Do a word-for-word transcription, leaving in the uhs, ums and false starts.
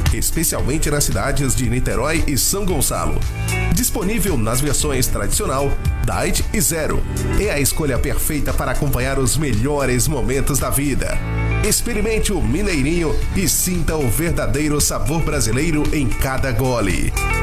especialmente nas cidades de Niterói e São Gonçalo. Disponível nas versões tradicional, Diet e Zero. É a escolha perfeita para acompanhar os melhores momentos da vida. Experimente o Mineirinho e sinta o verdadeiro sabor brasileiro em cada gole.